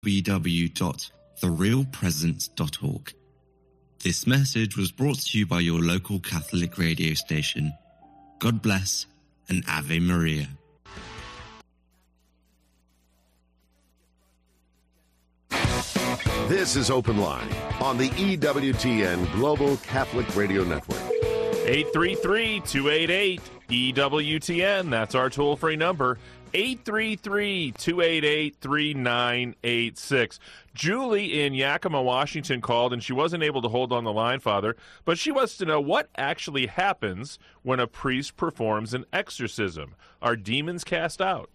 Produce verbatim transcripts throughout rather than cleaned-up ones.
w w dot the real presence dot org. This message was brought to you by your local Catholic radio station. God bless and Ave Maria. This is Open Line on the E W T N Global Catholic Radio Network. eight three three, two eight eight, E W T N. That's our toll-free number. eight three three, two eight eight, three nine eight six. Julie in Yakima, Washington called, and she wasn't able to hold on the line, Father, but she wants to know what actually happens when a priest performs an exorcism. Are demons cast out?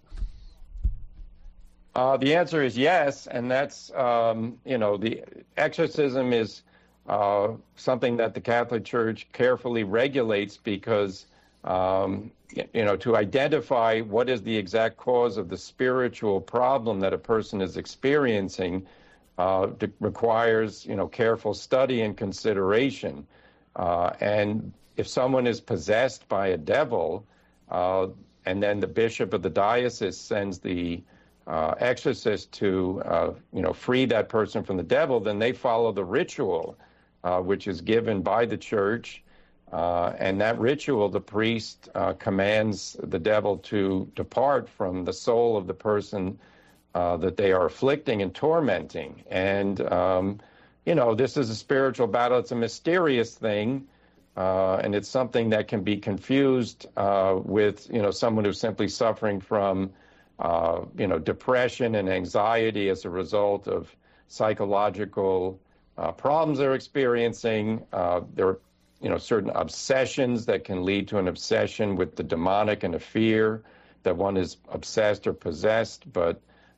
Uh, the answer is yes, and that's, um, you know, the exorcism is uh, something that the Catholic Church carefully regulates because, um, you know, to identify what is the exact cause of the spiritual problem that a person is experiencing uh, requires, you know, careful study and consideration. Uh, and if someone is possessed by a devil, uh, and then the bishop of the diocese sends the uh, exorcist to, uh, you know, free that person from the devil, then they follow the ritual, uh, which is given by the church. Uh, and that ritual, the priest uh, commands the devil to depart from the soul of the person uh, that they are afflicting and tormenting. And, um, you know, this is a spiritual battle. It's a mysterious thing, uh, and it's something that can be confused uh, with, you know, someone who's simply suffering from, uh, you know, depression and anxiety as a result of psychological uh, problems they're experiencing. Uh, they're you know, certain obsessions that can lead to an obsession with the demonic and a fear that one is obsessed or possessed. But,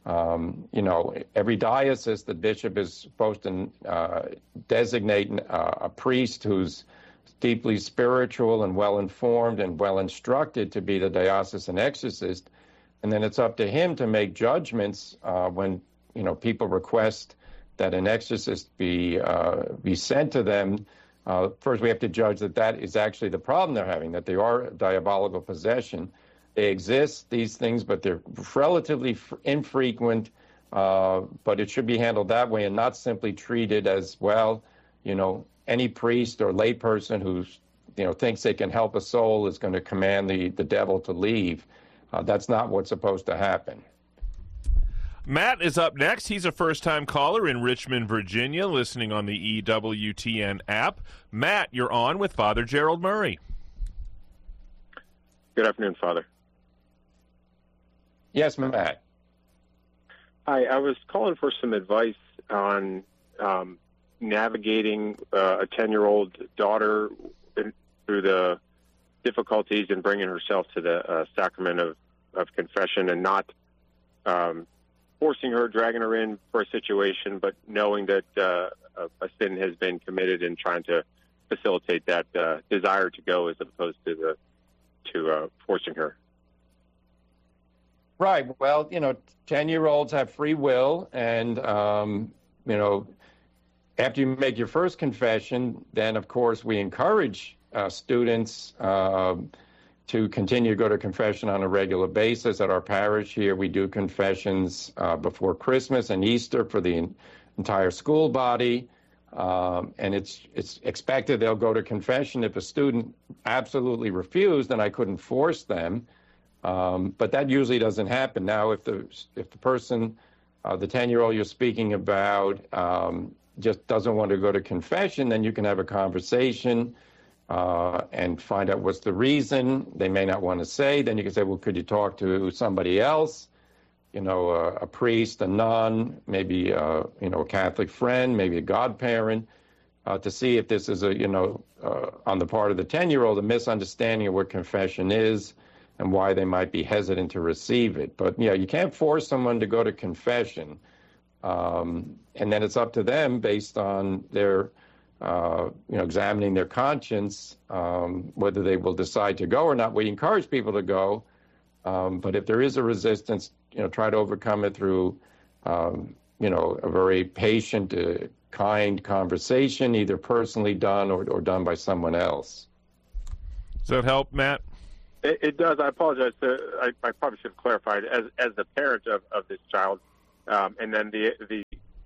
um, you know, every diocese, the bishop is supposed to uh, designate uh, a priest who's deeply spiritual and well-informed and well-instructed to be the diocesan exorcist. And then it's up to him to make judgments uh, when, you know, people request that an exorcist be, uh, be sent to them. Uh, first, we have to judge that that is actually the problem they're having, that they are diabolical possession. They exist, these things, but they're relatively f- infrequent, uh, but it should be handled that way and not simply treated as, well, you know, any priest or layperson who, you know, thinks they can help a soul is going to command the, the devil to leave. Uh, that's not what's supposed to happen. Matt is up next. He's a first-time caller in Richmond, Virginia, listening on the E W T N app. Matt, you're on with Father Gerald Murray. Good afternoon, Father. Yes, Matt. Hi, I was calling for some advice on um, navigating uh, a ten-year-old daughter in, through the difficulties in bringing herself to the uh, sacrament of, of confession and not um, forcing her, dragging her in for a situation, but knowing that uh, a, a sin has been committed and trying to facilitate that uh, desire to go as opposed to the to uh, forcing her. Right. Well, you know, ten-year-olds have free will, and, um, you know, after you make your first confession, then, of course, we encourage uh, students uh, to continue to go to confession on a regular basis. At our parish here, we do confessions uh, before Christmas and Easter for the in- entire school body, um, and it's it's expected they'll go to confession. If a student absolutely refused, then I couldn't force them. Um, but that usually doesn't happen. Now, if the if the person, uh, the ten-year-old you're speaking about, um, just doesn't want to go to confession, then you can have a conversation uh, and find out what's the reason. They may not want to say. Then you can say, well, could you talk to somebody else? You know, a, a priest, a nun, maybe uh, you know a Catholic friend, maybe a godparent, uh, to see if this is a you know uh, on the part of the ten-year-old a misunderstanding of what confession is and why they might be hesitant to receive it. But, yeah, you can't force someone to go to confession. Um, and then it's up to them based on their, uh, you know, examining their conscience, um, whether they will decide to go or not. We encourage people to go. Um, but if there is a resistance, you know, try to overcome it through, um, you know, a very patient, uh, kind conversation, either personally done or, or done by someone else. Does that help, Matt? It, it does. I apologize. To, I, I probably should have clarified. As as the parent of, of this child, um, and then the the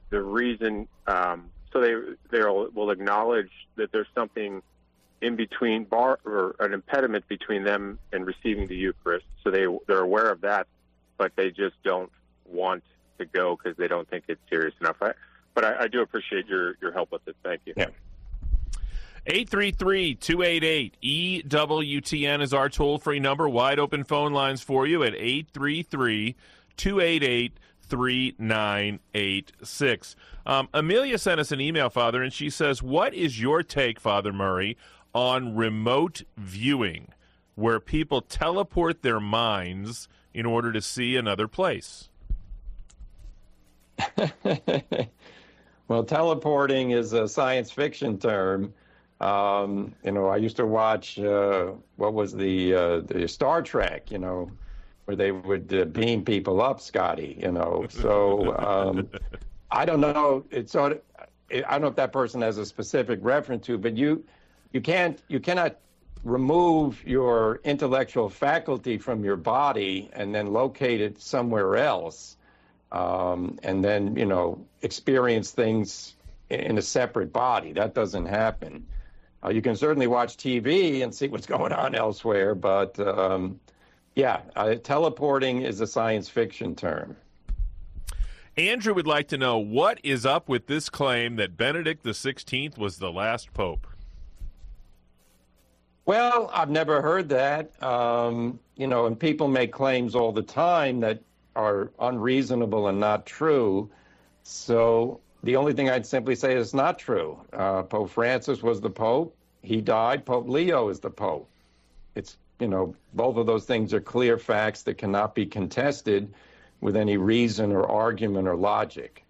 the reason, um, so they they will acknowledge that there's something in between bar or an impediment between them and receiving the Eucharist. So they they're aware of that, but they just don't want to go because they don't think it's serious enough. I, but I, I do appreciate your your help with it. Thank you. Yeah. eight three three, two eight eight, E W T N is our toll-free number. Wide open phone lines for you at eight three three, two eight eight, three nine eight six. Um, Amelia sent us an email, Father, and she says, what is your take, Father Murray, on remote viewing, where people teleport their minds in order to see another place? Well, teleporting is a science fiction term. Um, you know, I used to watch, uh, what was the uh, the Star Trek, you know, where they would uh, beam people up, Scotty, you know. So um, I don't know. It's sort of, I don't know if that person has a specific reference to, but you you can't you cannot remove your intellectual faculty from your body and then locate it somewhere else, um, and then, you know, experience things in a separate body. That doesn't happen. Uh, you can certainly watch T V and see what's going on elsewhere, but um, yeah, uh, teleporting is a science fiction term. Andrew would like to know, what is up with this claim that Benedict the sixteenth was the last pope? Well, I've never heard that. Um, you know, and people make claims all the time that are unreasonable and not true. So the only thing I'd simply say is not true. Uh, Pope Francis was the Pope. He died. Pope Leo is the Pope. It's, you know, both of those things are clear facts that cannot be contested with any reason or argument or logic.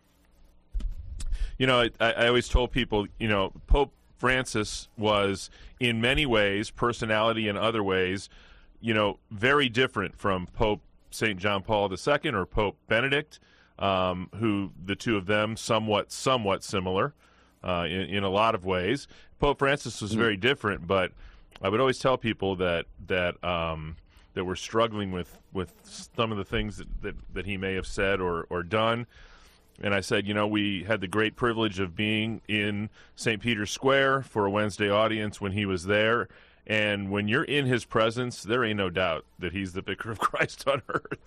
You know, I, I always told people, you know, Pope Francis was, in many ways, personality in other ways, you know, very different from Pope Saint John Paul the Second or Pope Benedict. Um, who the two of them somewhat somewhat similar uh, in, in a lot of ways. Pope Francis was very different, but I would always tell people that that um, that we're struggling with, with some of the things that, that, that he may have said or, or done. And I said, you know, we had the great privilege of being in Saint Peter's Square for a Wednesday audience when he was there. And when you're in his presence, there ain't no doubt that he's the vicar of Christ on earth.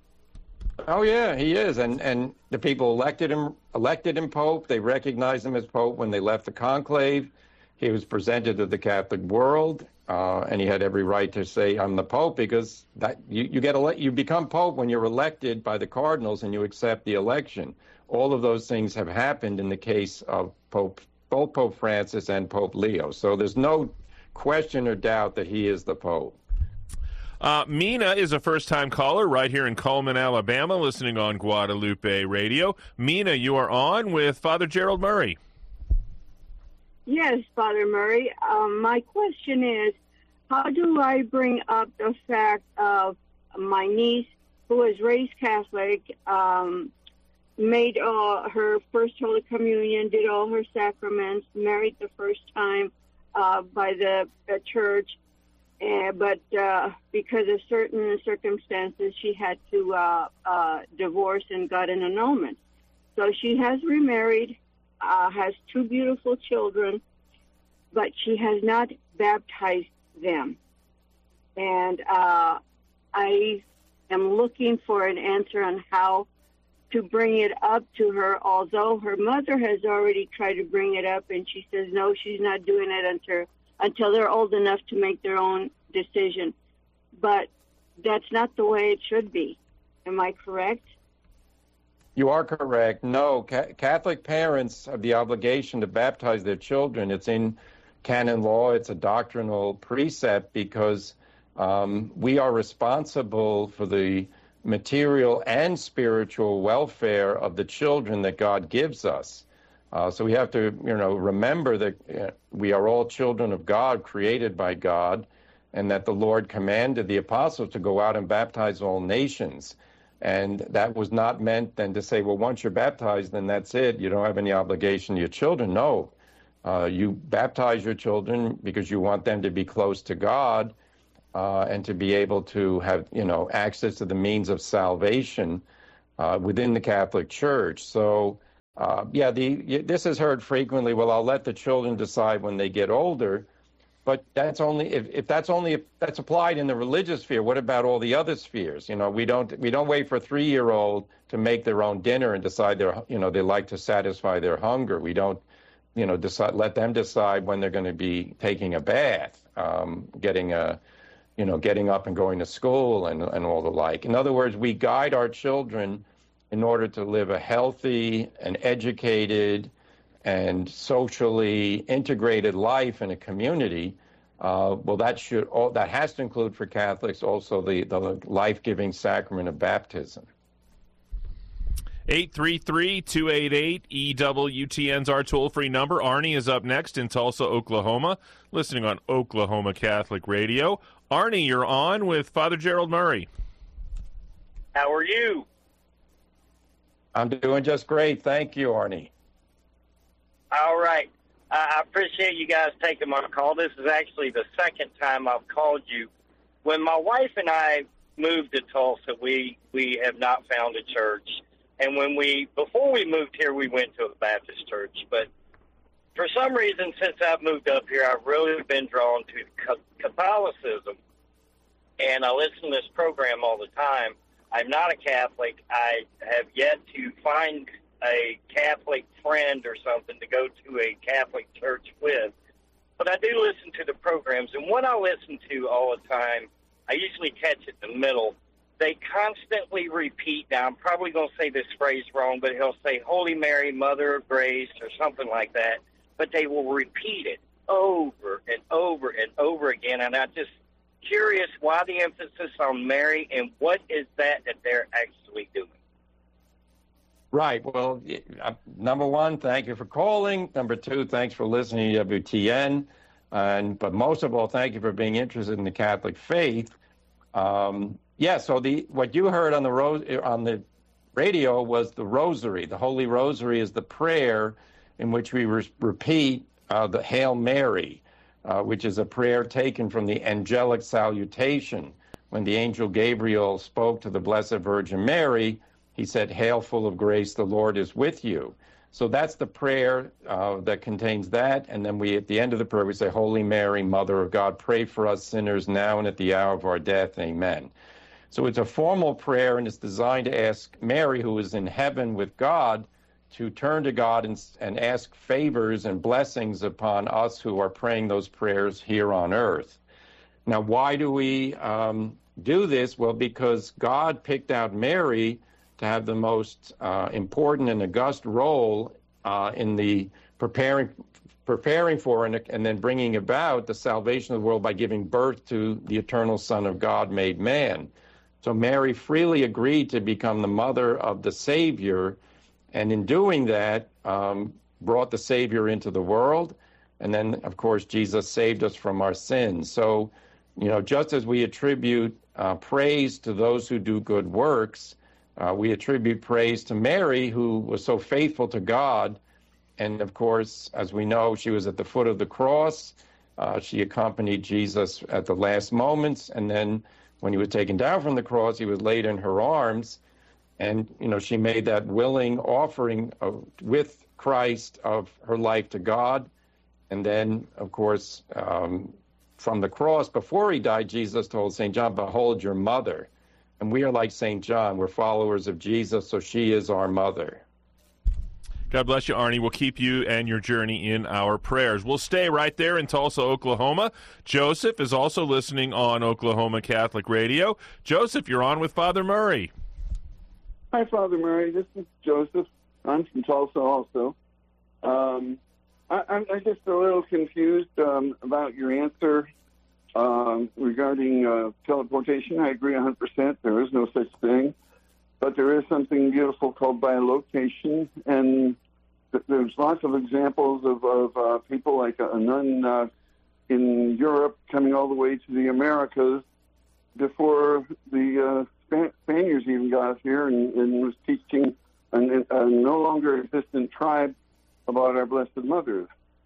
Oh yeah, he is, and and the people elected him elected him Pope. They recognized him as Pope when they left the conclave. He was presented to the Catholic world, uh, and he had every right to say, "I'm the Pope," because that you, you get ele- you become Pope when you're elected by the cardinals and you accept the election. All of those things have happened in the case of Pope both Pope Francis and Pope Leo. So there's no question or doubt that he is the Pope. Uh, Mina is a first-time caller right here in Coleman, Alabama, listening on Guadalupe Radio. Mina, you are on with Father Gerald Murray. Yes, Father Murray. Um, my question is, how do I bring up the fact of my niece, who was raised Catholic, um, made uh, her first Holy Communion, did all her sacraments, married the first time uh, by the, the church, Uh, but uh, because of certain circumstances, she had to uh, uh, divorce and got an annulment. So she has remarried, uh, has two beautiful children, but she has not baptized them. And uh, I am looking for an answer on how to bring it up to her, although her mother has already tried to bring it up, and she says, no, she's not doing it until until they're old enough to make their own decision. But that's not the way it should be. Am I correct? You are correct. No, ca- Catholic parents have the obligation to baptize their children. It's in canon law. It's a doctrinal precept because um, we are responsible for the material and spiritual welfare of the children that God gives us. Uh, so we have to, you know, remember that uh, we are all children of God, created by God, and that the Lord commanded the apostles to go out and baptize all nations. And that was not meant then to say, well, once you're baptized, then that's it. You don't have any obligation to your children. No, uh, you baptize your children because you want them to be close to God uh, and to be able to have, you know, access to the means of salvation uh, within the Catholic Church. So Uh, yeah, the this is heard frequently. Well, I'll let the children decide when they get older, but that's only if, if that's only if that's applied in the religious sphere. What about all the other spheres? You know, we don't we don't wait for a three-year-old to make their own dinner and decide their you know they like to satisfy their hunger. We don't you know decide let them decide when they're going to be taking a bath, um, getting a you know getting up and going to school and and all the like. In other words, we guide our children in order to live a healthy and educated and socially integrated life in a community. Uh, well, that should all, that has to include for Catholics also the, the life-giving sacrament of baptism. eight three three, two eight eight, E W T N's our toll-free number. Arnie is up next in Tulsa, Oklahoma, listening on Oklahoma Catholic Radio. Arnie, you're on with Father Gerald Murray. How are you? I'm doing just great. Thank you, Arnie. All right. I appreciate you guys taking my call. This is actually the second time I've called you. When my wife and I moved to Tulsa, we, we have not found a church. And when we, before we moved here, we went to a Baptist church. But for some reason, since I've moved up here, I've really been drawn to Catholicism. And I listen to this program all the time. I'm not a Catholic. I have yet to find a Catholic friend or something to go to a Catholic church with. But I do listen to the programs, and what I listen to all the time, I usually catch it in the middle. They constantly repeat, now I'm probably going to say this phrase wrong, but he'll say, Holy Mary, Mother of Grace, or something like that. But they will repeat it over and over and over again, and I just curious why the emphasis on Mary and what is that that they're actually doing. Right. Well, uh, number one, thank you for calling. Number two, thanks for listening to W T N. And but most of all, thank you for being interested in the Catholic faith. Um, yeah. So the what you heard on the ro- on the radio was the Rosary. The Holy Rosary is the prayer in which we re- repeat uh, the Hail Mary. Uh, which is a prayer taken from the angelic salutation. When the angel Gabriel spoke to the Blessed Virgin Mary, he said, Hail, full of grace, the Lord is with you. So that's the prayer uh, that contains that. And then we, at the end of the prayer, we say, Holy Mary, Mother of God, pray for us sinners now and at the hour of our death. Amen. So it's a formal prayer, and it's designed to ask Mary, who is in heaven with God, to turn to God and, and ask favors and blessings upon us who are praying those prayers here on earth. Now, why do we um, do this? Well, because God picked out Mary to have the most uh, important and august role uh, in the preparing preparing for and, and then bringing about the salvation of the world by giving birth to the eternal Son of God made man. So Mary freely agreed to become the mother of the Savior, and in doing that, um, brought the Savior into the world. And then, of course, Jesus saved us from our sins. So, you know, just as we attribute uh, praise to those who do good works, uh, we attribute praise to Mary, who was so faithful to God. And, of course, as we know, she was at the foot of the cross. Uh, she accompanied Jesus at the last moments. And then when he was taken down from the cross, he was laid in her arms. And, you know, she made that willing offering of, with Christ of her life to God. And then, of course, um, from the cross, before he died, Jesus told Saint John, behold your mother. And we are like Saint John. We're followers of Jesus, so she is our mother. God bless you, Arnie. We'll keep you and your journey in our prayers. We'll stay right there in Tulsa, Oklahoma. Joseph is also listening on Oklahoma Catholic Radio. Joseph, you're on with Father Murray. Hi, Father Murray. This is Joseph. I'm from Tulsa also. Um, I, I'm, I'm just a little confused um, about your answer um, regarding uh, teleportation. I agree one hundred percent. There is no such thing. But there is something beautiful called bilocation, and th- there's lots of examples of, of uh, people like a, a nun uh, in Europe coming all the way to the Americas before the uh, Span- Spaniards even got here and, and was teaching an, a no longer existent tribe about our Blessed Mother.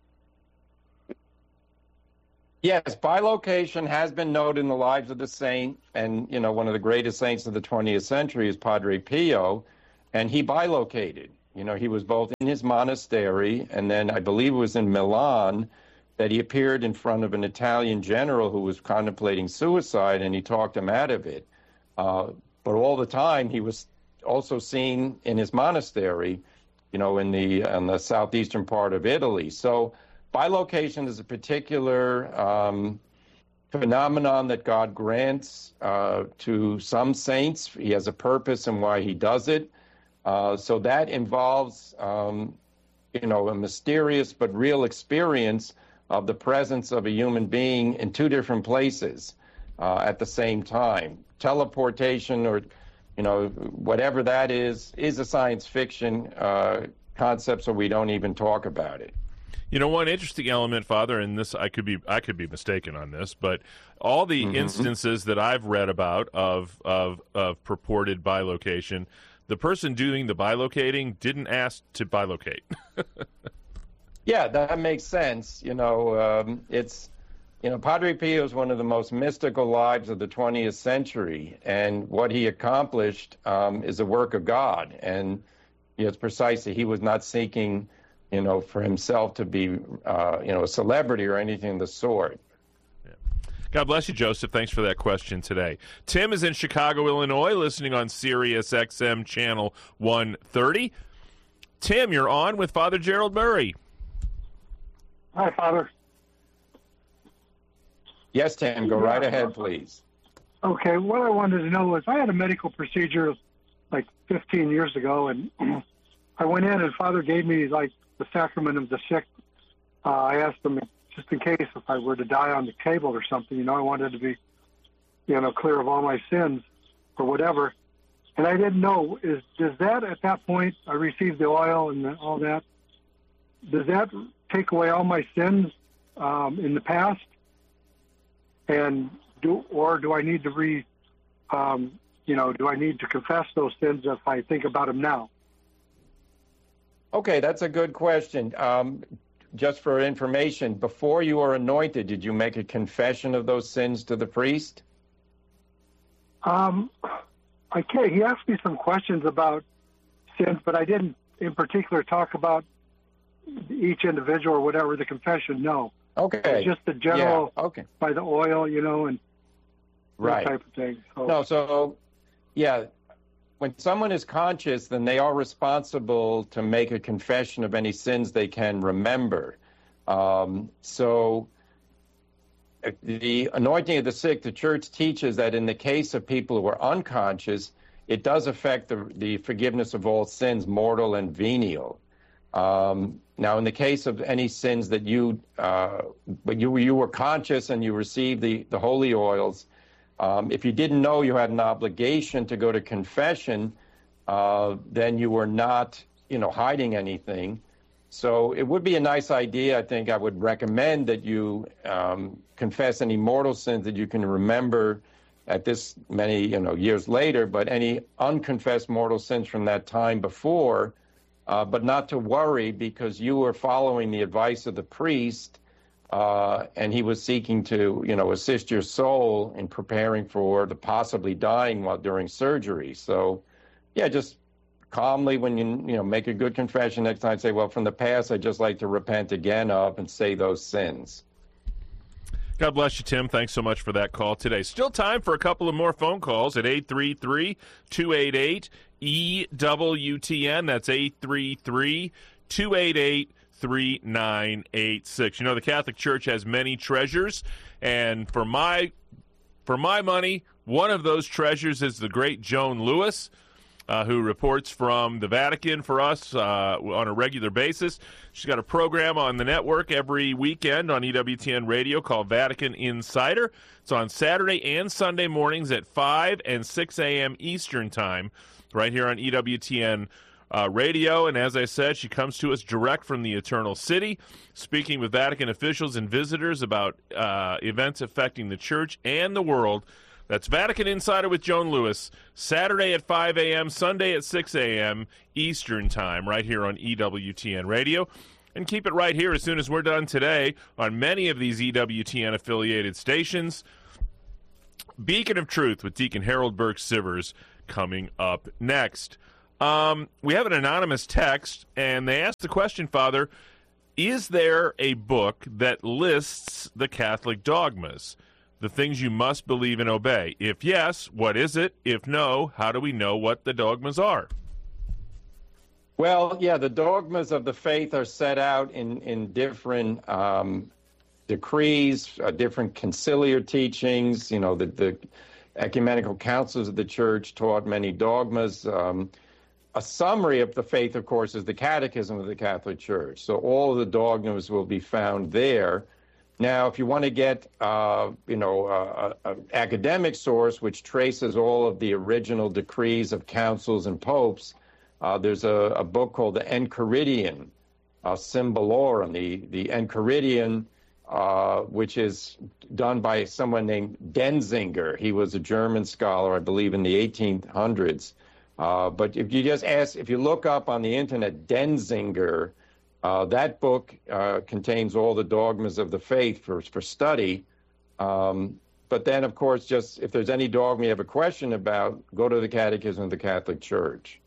Yes, bilocation has been noted in the lives of the saint, and, you know, one of the greatest saints of the twentieth century is Padre Pio, and he bilocated. You know, he was both in his monastery, and then I believe it was in Milan that he appeared in front of an Italian general who was contemplating suicide, and he talked him out of it. Uh, but all the time, he was also seen in his monastery, you know, in the in the southeastern part of Italy. So bilocation is a particular um, phenomenon that God grants uh, to some saints. He has a purpose in why he does it. Uh, so that involves, um, you know, a mysterious but real experience of the presence of a human being in two different places uh, at the same time. Teleportation, or, you know, whatever that is, is a science fiction uh, concept, so we don't even talk about it. You know, one interesting element, Father, and this I could be I could be mistaken on this, but all the mm-hmm. instances that I've read about of of of purported bilocation, the person doing the bilocating didn't ask to bilocate. Yeah, that makes sense. You know, um, it's, you know, Padre Pio is one of the most mystical lives of the twentieth century, and what he accomplished um, is a work of God. And you know, it's precisely, he was not seeking, you know, for himself to be, uh, you know, a celebrity or anything of the sort. God bless you, Joseph. Thanks for that question today. Tim is in Chicago, Illinois, listening on Sirius X M channel one thirty. Tim, you're on with Father Gerald Murray. Hi, Father. Yes, Tim, go right ahead, please. Okay, what I wanted to know was I had a medical procedure like fifteen years ago, and I went in and Father gave me like the sacrament of the sick. Uh, I asked him, just in case if I were to die on the table or something, you know, I wanted to be, you know, clear of all my sins or whatever. And I didn't know, is does that, at that point, I received the oil and the, all that, does that take away all my sins um, in the past? And do, or do I need to re, um, you know, do I need to confess those sins if I think about them now? Okay, that's a good question. Um, just for information, before you were anointed, did you make a confession of those sins to the priest? Um, okay, he asked me some questions about sins, but I didn't in particular talk about each individual or whatever, the confession, no. Okay. Just the general, yeah, okay. By the oil, you know, and right. that type of thing. So, no, so, yeah, when someone is conscious, then they are responsible to make a confession of any sins they can remember. Um, so the anointing of the sick, the church teaches that in the case of people who are unconscious, it does affect the, the forgiveness of all sins, mortal and venial. Um, now, in the case of any sins that you, uh, but you, you were conscious and you received the, the holy oils, Um, if you didn't know you had an obligation to go to confession, uh, then you were not, you know, hiding anything. So it would be a nice idea. I think I would recommend that you um, confess any mortal sins that you can remember at this many, you know, years later, but any unconfessed mortal sins from that time before, uh, but not to worry because you were following the advice of the priest. Uh, and he was seeking to, you know, assist your soul in preparing for the possibly dying while during surgery. So, yeah, just calmly when you, you know, make a good confession next time, say, well, from the past, I'd just like to repent again of and say those sins. God bless you, Tim. Thanks so much for that call today. Still time for a couple of more phone calls at eight three three, two eight eight, E W T N. That's eight three three, two eight eight, three nine eight six. You know, the Catholic Church has many treasures, and for my for my money, one of those treasures is the great Joan Lewis, uh, who reports from the Vatican for us uh, on a regular basis. She's got a program on the network every weekend on E W T N Radio called Vatican Insider. It's on Saturday and Sunday mornings at five and six a.m. Eastern Time, right here on E W T N Uh, radio, and as I said, she comes to us direct from the Eternal City, speaking with Vatican officials and visitors about uh, events affecting the Church and the world. That's Vatican Insider with Joan Lewis, Saturday at five a.m., Sunday at six a.m. Eastern Time, right here on E W T N Radio. And keep it right here as soon as we're done today on many of these E W T N-affiliated stations. Beacon of Truth with Deacon Harold Burke Sivers coming up next. Um, we have an anonymous text, and they asked the question, Father, is there a book that lists the Catholic dogmas, the things you must believe and obey? If yes, what is it? If no, how do we know what the dogmas are? Well, yeah, the dogmas of the faith are set out in, in different um, decrees, uh, different conciliar teachings. You know, the, the ecumenical councils of the church taught many dogmas. Um, a summary of the faith, of course, is the Catechism of the Catholic Church. So all of the dogmas will be found there. Now, if you want to get, uh, you know, an academic source which traces all of the original decrees of councils and popes, uh, there's a, a book called the Enchiridion uh, Symbolorum, the, the Enchiridion, uh, which is done by someone named Denzinger. He was a German scholar, I believe, in the eighteen hundreds. Uh, but if you just ask, if you look up on the internet, Denzinger, uh, that book uh, contains all the dogmas of the faith for, for study. Um, but then, of course, just if there's any dogma you have a question about, go to the Catechism of the Catholic Church.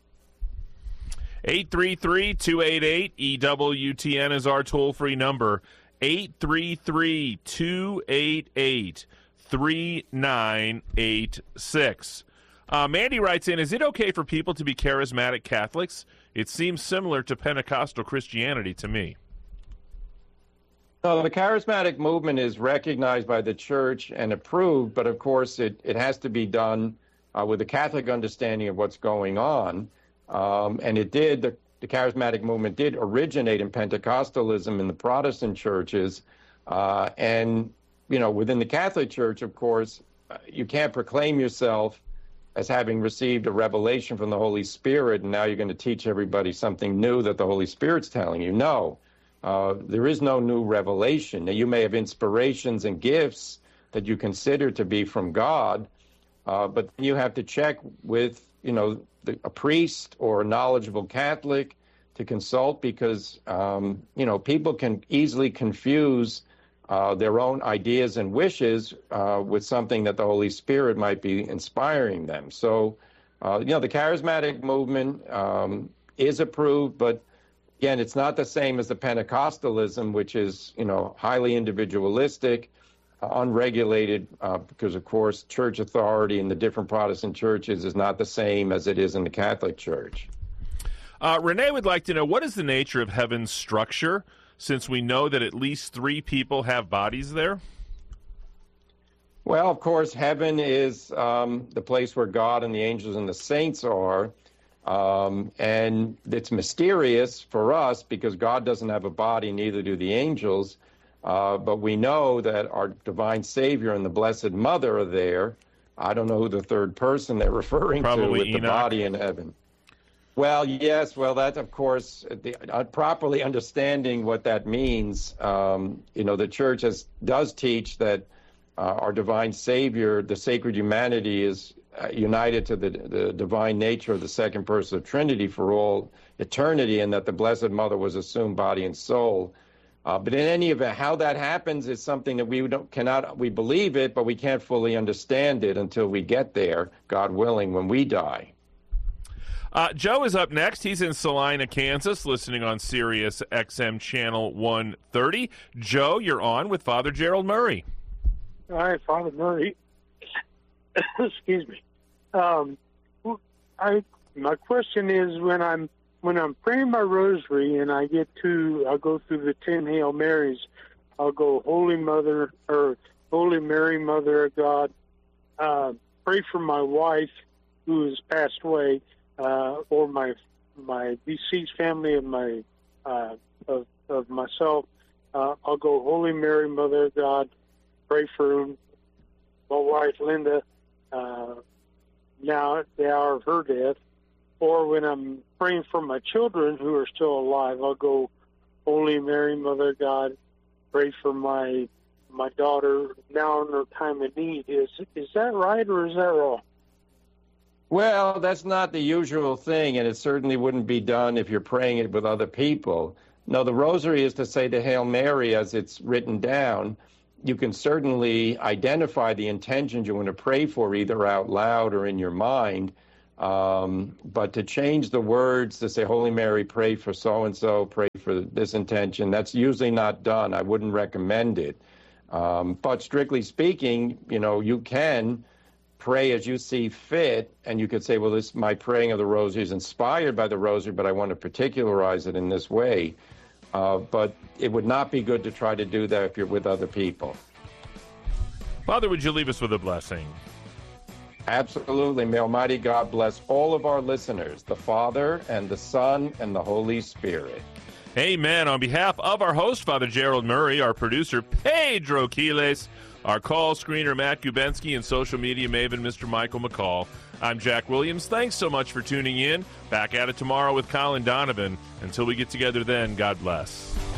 eight three three, two eight eight, E W T N is our toll-free number. eight three three, two eight eight, three nine eight six. Uh, Mandy writes in, is it okay for people to be charismatic Catholics? It seems similar to Pentecostal Christianity to me. No, the charismatic movement is recognized by the church and approved, but of course it, it has to be done uh, with a Catholic understanding of what's going on. Um, and it did, the, the charismatic movement did originate in Pentecostalism in the Protestant churches. Uh, and, you know, within the Catholic Church, of course, you can't proclaim yourself as having received a revelation from the Holy Spirit, and now you're going to teach everybody something new that the Holy Spirit's telling you. No, uh, there is no new revelation. Now, you may have inspirations and gifts that you consider to be from God, uh, but you have to check with, you know, the, a priest or a knowledgeable Catholic to consult, because, um, you know, people can easily confuse Uh, their own ideas and wishes uh, with something that the Holy Spirit might be inspiring them. So, uh, you know, the charismatic movement um, is approved, but again, it's not the same as the Pentecostalism, which is, you know, highly individualistic, uh, unregulated, uh, because, of course, church authority in the different Protestant churches is not the same as it is in the Catholic Church. Uh, Renee would like to know, what is the nature of heaven's structure, since we know that at least three people have bodies there? Well, of course, heaven is um, the place where God and the angels and the saints are. Um, and it's mysterious for us because God doesn't have a body, neither do the angels. Uh, but we know that our divine Savior and the Blessed Mother are there. I don't know who the third person they're referring Probably to with Enoch. The body in heaven. Well, yes, well, that's, of course, the, uh, properly understanding what that means. Um, you know, the Church has, does teach that uh, our divine Savior, the sacred humanity, is uh, united to the, the divine nature of the second person of Trinity for all eternity, and that the Blessed Mother was assumed body and soul. Uh, but in any event, how that happens is something that we don't, cannot, we believe it, but we can't fully understand it until we get there, God willing, when we die. Uh, Joe is up next. He's in Salina, Kansas, listening on Sirius X M Channel one thirty. Joe, you're on with Father Gerald Murray. Hi, Father Murray. Excuse me. Um, I my question is, when I'm when I'm praying my rosary and I get to, I'll go through the ten Hail Marys. I'll go, Holy Mother, or Holy Mary, Mother of God. Uh, pray for my wife who has passed away. Uh, or my my deceased family of my uh, of of myself. Uh, I'll go, Holy Mary, Mother of God, pray for my wife Linda. Uh, now at the hour of her death. Or when I'm praying for my children who are still alive, I'll go, Holy Mary, Mother of God, pray for my my daughter now in her time of need. Is is that right or is that wrong? Well, that's not the usual thing, and it certainly wouldn't be done if you're praying it with other people. No, the rosary is to say the Hail Mary as it's written down. You can certainly identify the intentions you want to pray for, either out loud or in your mind. Um, but to change the words to say, Holy Mary, pray for so-and-so, pray for this intention, that's usually not done. I wouldn't recommend it. Um, but strictly speaking, you know, you can pray as you see fit, and you could say, well, this my praying of the rosary is inspired by the rosary, but I want to particularize it in this way. Uh, but it would not be good to try to do that if you're with other people. Father, would you leave us with a blessing? Absolutely. May Almighty God bless all of our listeners, the Father and the Son and the Holy Spirit. Amen. On behalf of our host, Father Gerald Murray, our producer, Pedro Quiles, our call screener, Matt Gubensky, and social media maven, Mister Michael McCall, I'm Jack Williams. Thanks so much for tuning in. Back at it tomorrow with Colin Donovan. Until we get together then, God bless.